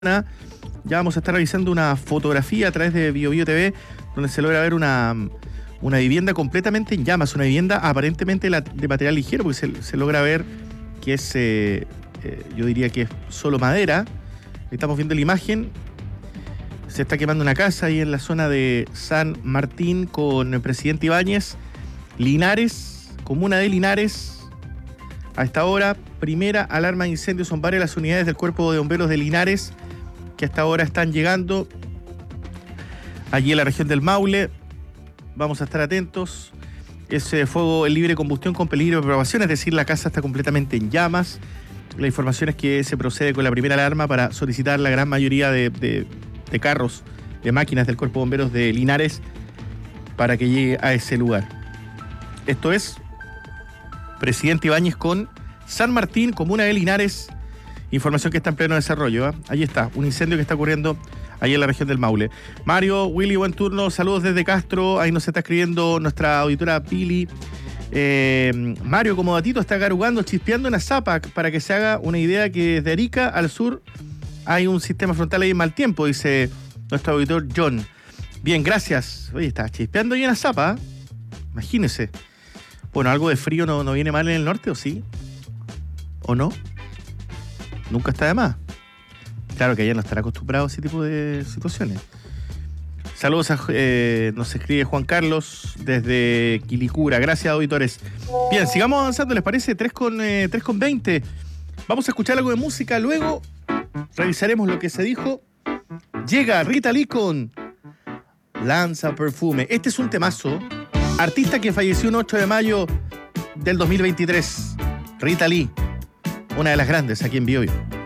Ya vamos a estar revisando una fotografía a través de BioBio TV, donde se logra ver una vivienda completamente en llamas, una vivienda aparentemente de material ligero, porque se logra ver que es, yo diría que es solo madera. Estamos viendo la imagen. Se está quemando una casa ahí en la zona de San Martín con el presidente Ibáñez. Linares, comuna de Linares. A esta hora, primera alarma de incendio. Son varias las unidades del Cuerpo de Bomberos de Linares que hasta ahora están llegando allí en la región del Maule. Vamos a estar atentos. Es fuego en libre combustión con peligro de propagación, es decir, la casa está completamente en llamas. La información es que se procede con la primera alarma para solicitar la gran mayoría de carros, de máquinas del Cuerpo de Bomberos de Linares para que llegue a ese lugar. Esto es Presidente Ibáñez con San Martín, comuna de Linares. Información que está en pleno desarrollo, ¿eh? Ahí está, un incendio que está ocurriendo ahí en la región del Maule. Mario, Willy, buen turno, saludos desde Castro. Ahí nos está escribiendo nuestra auditora Pili. Mario, como datito, está garugando, chispeando en Azapac, para que se haga una idea que desde Arica al sur hay un sistema frontal ahí en mal tiempo, dice nuestro auditor John. Bien, gracias. Oye, está chispeando ahí en Azapa, ¿eh? Imagínese. Bueno, algo de frío no viene mal en el norte, ¿o sí? ¿O no? Nunca está de más. Claro que allá no estará acostumbrado a ese tipo de situaciones. Saludos nos escribe Juan Carlos desde Quilicura. Gracias, auditores. Bien, sigamos avanzando, ¿les parece? 3:20. Vamos a escuchar algo de música, luego revisaremos lo que se dijo. Llega Rita Lee con Lanza Perfume. Este es un temazo. Artista que falleció el 8 de mayo del 2023. Rita Lee, una de las grandes aquí en BioBio.